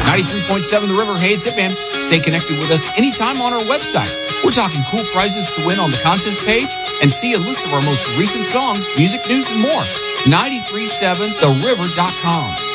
93.7 The River. Hey, it's Hitman. Stay connected with us anytime on our website. We're talking cool prizes to win on the contest page and see a list of our most recent songs, music news, and more. 937theriver.com.